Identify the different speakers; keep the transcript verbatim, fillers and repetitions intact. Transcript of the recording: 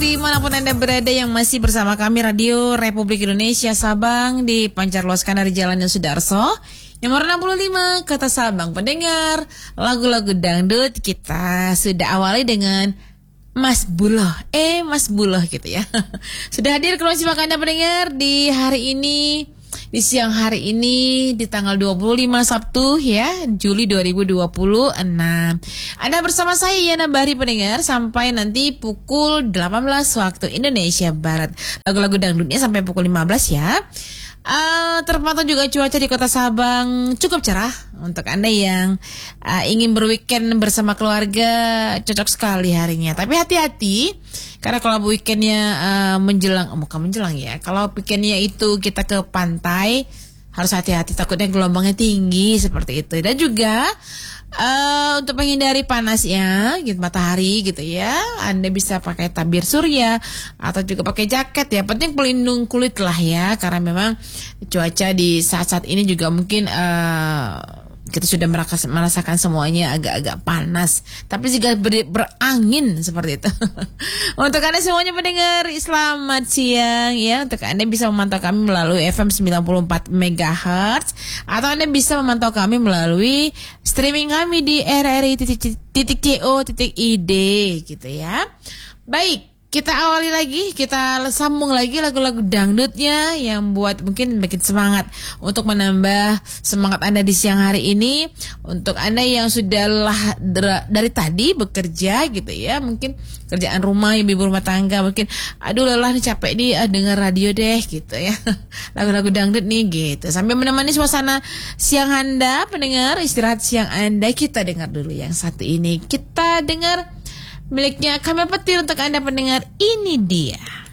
Speaker 1: dimanapun Anda berada yang masih bersama kami Radio Republik Indonesia Sabang di Pancarluaskan dari Jalan Yosudarso nomor enam puluh lima Kota Sabang. Pendengar lagu-lagu dangdut kita sudah awali dengan Mas Buloh, eh Mas Buloh gitu ya. Sudah hadir ke ruang simak Anda pendengar di hari ini, di siang hari ini di tanggal dua puluh lima Sabtu ya, Juli dua ribu dua puluh enam. Anda bersama saya Yana Bahri pendengar sampai nanti pukul delapan belas waktu Indonesia Barat. Lagu-lagu dangdutnya sampai pukul lima belas ya. Uh, terpantau juga cuaca di Kota Sabang cukup cerah untuk Anda yang uh, ingin berweekend bersama keluarga, cocok sekali harinya. Tapi hati-hati karena kalau weekendnya uh, menjelang, oh, bukan menjelang ya, kalau weekendnya itu kita ke pantai harus hati-hati, takutnya gelombangnya tinggi seperti itu. Dan juga uh, untuk menghindari panasnya gitu, matahari gitu ya, Anda bisa pakai tabir surya atau juga pakai jaket ya. Penting pelindung kulit lah ya, karena memang cuaca di saat-saat ini juga mungkin uh, kita sudah merasakan semuanya agak-agak panas, tapi juga ber- berangin seperti itu. Untuk Anda semuanya pendengar, selamat siang ya. Untuk Anda bisa memantau kami melalui F M sembilan puluh empat megahertz atau Anda bisa memantau kami melalui streaming kami di r r i titik co titik i d gitu ya. Baik, kita awali lagi, kita sambung lagi lagu-lagu dangdutnya yang buat mungkin bikin semangat untuk menambah semangat Anda di siang hari ini. Untuk Anda yang sudah lah dari tadi bekerja gitu ya, mungkin kerjaan rumah, ibu rumah tangga, mungkin aduh lelah nih, capek nih, ah, denger radio deh gitu ya. Lagu-lagu dangdut nih gitu. Sambil menemani suasana siang Anda, pendengar, istirahat siang Anda, kita dengar dulu yang satu ini. Kita dengar miliknya Kamil Petir untuk Anda pendengar, ini dia.